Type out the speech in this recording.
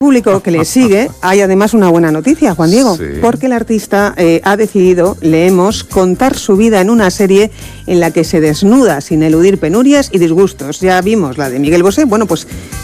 público que le sigue, hay además una buena noticia, Juan Diego, Sí. porque el artista ha decidido, leemos, contar su vida en una serie en la que se desnuda sin eludir penurias y disgustos. Ya vimos la de Miguel Bosé, bueno, pues